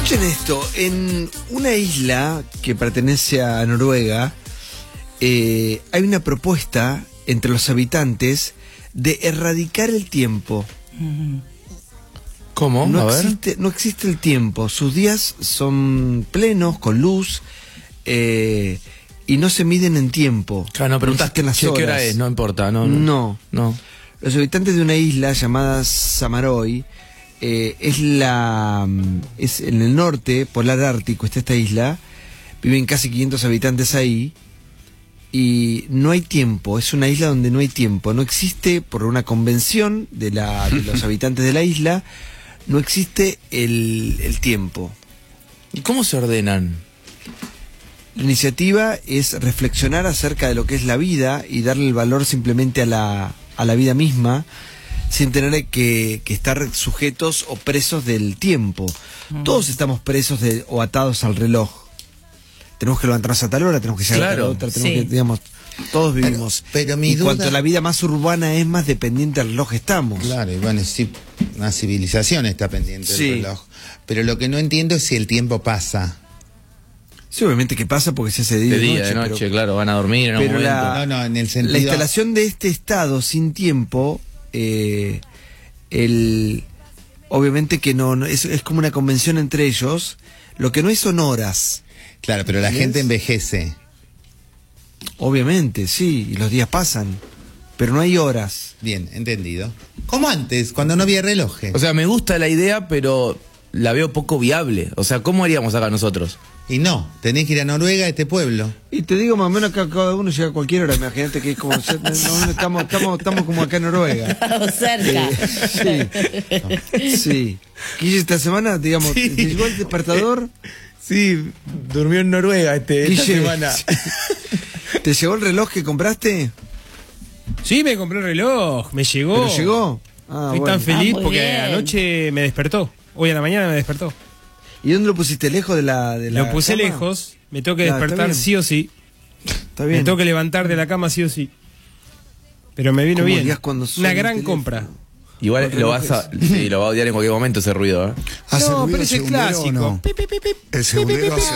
Escuchen esto, en una isla que pertenece a Noruega, hay una propuesta entre los habitantes de erradicar el tiempo. ¿Cómo? No existe el tiempo, sus días son plenos, con luz, y no se miden en tiempo. Claro, no preguntas existen las ¿qué hora horas. es? No importa, No. No. Los habitantes de una isla llamada Samaroy, es en el norte, polar ártico, está esta isla, viven casi 500 habitantes ahí, y no hay tiempo, es una isla donde no hay tiempo, no existe, por una convención de los habitantes de la isla, no existe el tiempo. ¿Y cómo se ordenan? La iniciativa es reflexionar acerca de lo que es la vida y darle el valor simplemente a la vida misma, sin tener que estar sujetos o presos del tiempo. Todos estamos presos o atados al reloj. Tenemos que levantarnos a tal hora, tenemos que llegar a tal otra, tenemos que, digamos, todos vivimos. Pero mi duda... cuanto la vida más urbana es, más dependiente del reloj estamos. Claro, y bueno, sí, una civilización está pendiente del reloj. Pero lo que no entiendo es si el tiempo pasa. Sí, obviamente que pasa porque se hace de día, de noche, claro, van a dormir en un momento. No, en el sentido... La instalación de este estado sin tiempo, obviamente que no es como una convención entre ellos. Lo que no es son horas. Claro, pero la gente envejece. Obviamente, sí, y los días pasan, pero no hay horas. Bien, entendido. Como antes, cuando no había relojes. O sea, me gusta la idea, pero la veo poco viable. O sea, ¿cómo haríamos acá nosotros? Y no, tenés que ir a Noruega, a este pueblo. Y te digo, más o menos que cada uno llega a cualquier hora. Imagínate que es como... estamos como acá en Noruega. Estamos cerca. Sí. ¿Qué esta semana, digamos, Sí. te llegó el despertador? Sí, durmió en Noruega esta semana. ¿Te llegó el reloj que compraste? Sí, me compré un reloj, me llegó. ¿Pero llegó? Ah, Estoy bueno. tan feliz muy porque bien. anoche me despertó. Hoy a la mañana me despertó. ¿Y dónde lo pusiste? ¿Lejos de la Lo puse cama? lejos, me tengo que Claro, está despertar bien. sí o sí. Está bien. Me tengo que levantar de la cama sí o sí. Pero me vino ¿Cómo bien. odias cuando suena Una el gran teléfono? compra. Igual lo vas a odiar en cualquier momento ese ruido, ¿eh? ¿Hace No, ruido pero el ese es segundero o clásico. no? Pi, pi, pi, pi. El segundero hace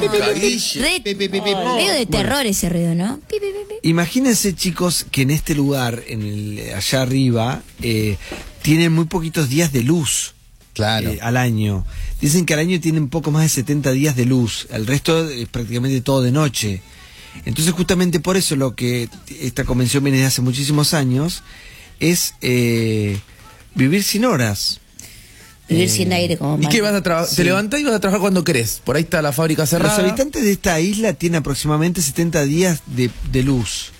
Medio de terror ese ruido, ¿no? Pi, pi, pi, pi. Imagínense, chicos, que en este lugar, allá arriba, tienen muy poquitos días de luz. Claro. Al año. Dicen que al año tienen poco más de 70 días de luz. El resto es prácticamente todo de noche. Entonces, justamente por eso lo que esta convención viene de hace muchísimos años es vivir sin horas. Vivir sin aire como ¿Y mal. qué vas a trabajar? Sí. Te levantás y vas a trabajar cuando querés. Por ahí está la fábrica cerrada. Los habitantes de esta isla tienen aproximadamente 70 días de luz.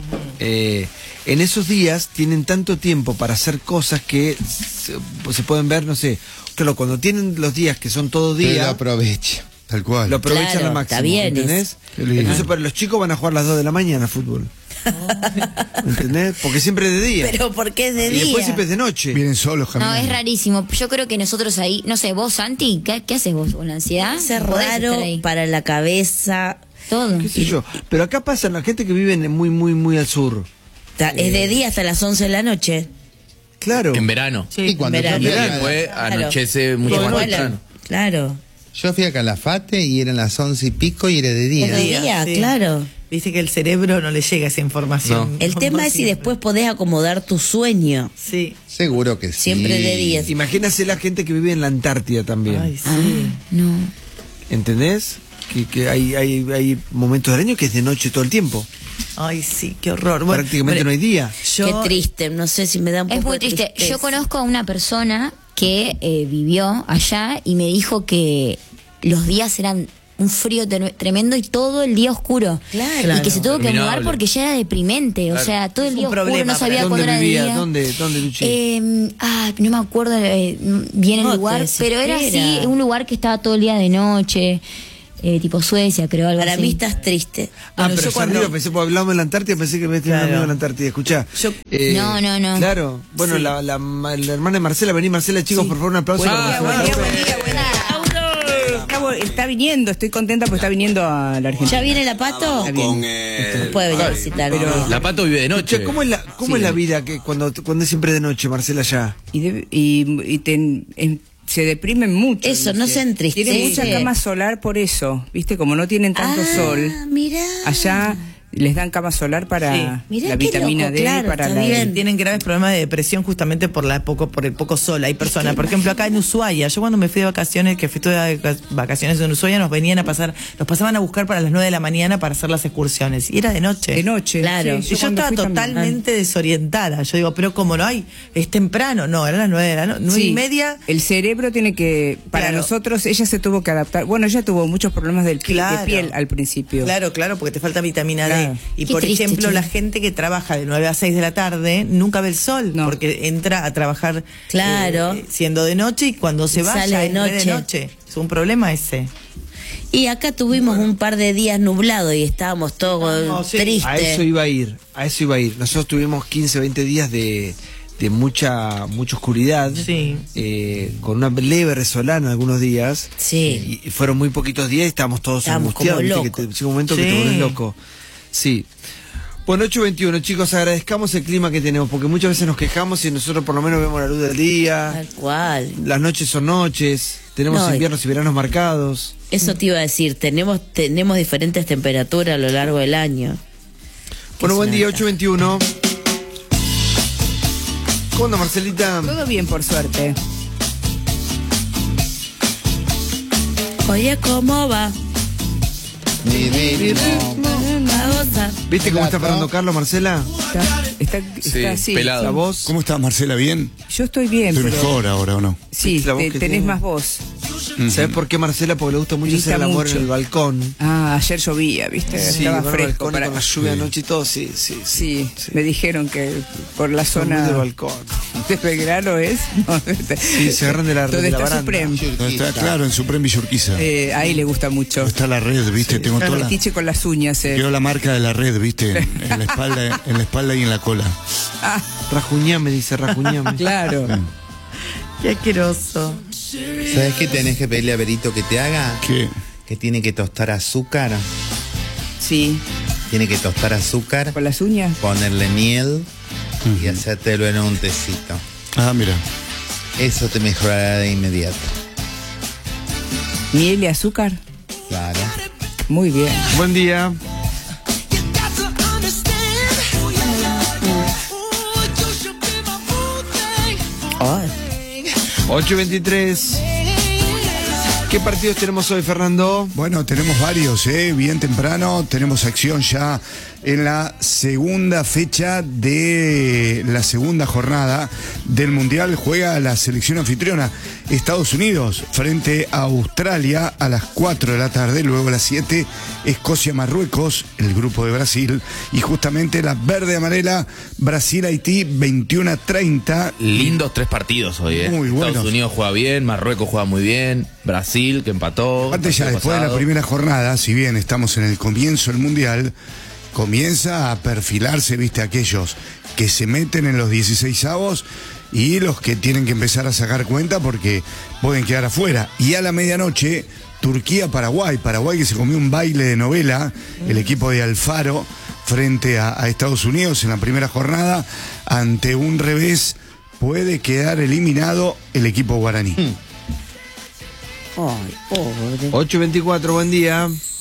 En esos días tienen tanto tiempo para hacer cosas que se pueden ver, no sé. Claro, cuando tienen los días que son todo Pero día, aprovecha. Tal cual. lo aprovechan Claro, al máximo. está bien, ¿Entendés? Qué lindo. Entonces, para los chicos van a jugar a las 2 de la mañana fútbol. ¿Entendés? Porque siempre es de día. Pero ¿por qué es de Y día? después siempre es de noche. Vienen solos No, caminando. es rarísimo. Yo creo que nosotros ahí, no sé, vos, Santi, ¿qué haces vos con la ansiedad? Es ¿No podés raro estar ahí? para la cabeza. Todo. ¿Qué sé yo? Pero acá pasa la gente que vive muy, muy, muy al sur. Es de día hasta las 11 de la noche. Claro. En verano. Y cuando en yo verano. fui Y a- después anochece mucho Todo más bueno. temprano. Claro. Yo fui a Calafate y eran las 11 y pico y era de día. Es de día, sí. claro. Dice que el cerebro no le llega esa información. El tema es si después podés acomodar tu sueño. Sí. Seguro que sí. Siempre de día. Imagínase la gente que vive en la Antártida también. Ay, sí. No. ¿Entendés? Que hay momentos del año que es de noche todo el tiempo. Ay, sí, qué horror. Bueno, Prácticamente pero no hay día. yo- Qué triste, no sé si me da un poco Es muy de triste. tristeza. Yo conozco a una persona que vivió allá y me dijo que los días eran un frío tremendo y todo el día oscuro. Claro. Y que se tuvo que Interminable. mudar porque ya era deprimente. Claro. O sea, todo el Es un día oscuro, problema no sabía para- cuándo ¿Dónde era de vivía? día. ¿Dónde Luchi? No me acuerdo bien el No, te lugar, pero era así, desespera. un lugar que estaba todo el día de noche, tipo Suecia, creo, algo Para así. mí estás triste. Bueno, pero yo cuando- arriba, pensé, porque hablamos de la Antártida, pensé que me tenía un Claro. amigo en la Antártida. Escuchá. Yo- No. Claro. Bueno, Sí. la hermana de Marcela, vení Marcela, chicos, Sí. por favor, un aplauso. Buen para día, Marcela. buen día, buen día. Está viniendo, estoy contenta porque está viniendo a la Argentina. ¿Ya viene la Pato? Puede venir a visitarme. La Pato vive de noche. Che, ¿cómo es la vida que cuando es siempre de noche, Marcela, allá? Y se deprimen mucho. Eso, no se entristece. Tienen mucha cama solar por eso, ¿viste? Como no tienen tanto sol. Mirá. Allá les dan cama solar para Mirá la qué vitamina loco, D, claro, para está la bien. Tienen graves problemas de depresión justamente por el poco sol. Hay personas, por ejemplo, acá en Ushuaia, yo cuando me fui de vacaciones, que fui de vacaciones en Ushuaia, nos pasaban a buscar para las 9 de la mañana para hacer las excursiones. Y era de noche. De noche. Claro. Sí, Y yo estaba cuando fui totalmente desorientada. Yo digo, pero como no hay, es temprano. No, eran las 9 de la noche, 9 y media. El cerebro tiene que, para Claro. nosotros, ella se tuvo que adaptar. Bueno, ella tuvo muchos problemas de piel al principio. Claro, porque te falta vitamina D. Claro. Y Qué por triste, ejemplo, che. la gente que trabaja de 9 a 6 de la tarde nunca ve el sol, No. porque entra a trabajar Claro. siendo de noche y cuando se va Sale ya de es 9 de noche. noche. Es un problema ese. Y acá tuvimos un par de días nublados y estábamos todos No, sí. tristes. A eso iba a ir. Nosotros tuvimos 15, 20 días de mucha oscuridad, Sí. con una leve resolana algunos días. Sí. Y fueron muy poquitos días y estábamos todos Estábamos angustiados. como ¿viste? locos. Llega un momento que Sí. te pones loco. Sí. Bueno, 8:21, chicos, agradezcamos el clima que tenemos, porque muchas veces nos quejamos y nosotros por lo menos vemos la luz del día. Tal cual. Las noches son noches, tenemos No, inviernos y veranos marcados. Eso te iba a decir, tenemos diferentes temperaturas a lo largo del año. Bueno, es buen una día, ventaja. 8:21. ¿Cómo anda, Marcelita? Todo bien, por suerte. Oye, ¿cómo va? Vamos a... ¿Viste cómo está parando Carlos, Marcela? Está así. pelado. La voz. ¿Cómo estás, Marcela? ¿Bien? Yo estoy bien, Estoy pero mejor ahora, ¿o no? sí, La voz que tenés tiene. más voz. ¿Sabes por qué, Marcela? Porque le gusta mucho Grita hacer el amor mucho. en el balcón. Ah, ayer llovía, ¿viste? Sí, Estaba bueno, el fresco. balcón y con la lluvia anoche y todo, sí. Sí, me dijeron que por la Son zona muy de balcón. de Belgrano es. Sí, se agarran de la Donde está baranda. Supreme. No, está claro, en Supreme Villurquiza. Ahí le gusta mucho. Está la red, ¿viste? Tengo toda la... Metiche con las uñas. Veo la marca de la red, ¿viste? En la espalda y en la cola. Rajuñame, dice Rajuñame. Claro. Qué asqueroso. ¿Sabes qué tenés que pedirle a Berito que te haga? ¿Qué? Que tiene que tostar azúcar. Sí, Tiene que tostar azúcar, con las uñas. ponerle miel y hacértelo en un tecito. Ah, mira. Eso te mejorará de inmediato. Miel y azúcar. Claro. Muy bien. Buen día. Ay, 8:23. ¿Qué partidos tenemos hoy, Fernando? Bueno, tenemos varios, bien temprano. Tenemos acción ya en la segunda fecha de la segunda jornada del Mundial. Juega la selección anfitriona Estados Unidos frente a Australia a las 4 de la tarde. Luego a las 7, Escocia-Marruecos, el grupo de Brasil. Y justamente la verde-amarela, Brasil-Haití, 21:30. Lindos 3 partidos hoy, Muy buenos. Estados Unidos juega bien, Marruecos juega muy bien, Brasil que empató. Aparte ya el después de la pasado. primera jornada, si bien estamos en el comienzo del Mundial, comienza a perfilarse, viste, aquellos que se meten en los 16avos y los que tienen que empezar a sacar cuenta porque pueden quedar afuera. Y a la medianoche, Turquía-Paraguay. Paraguay que se comió un baile de novela, el equipo de Alfaro frente a Estados Unidos en la primera jornada, ante un revés, puede quedar eliminado el equipo guaraní. ay, pobre. 8:24, buen día.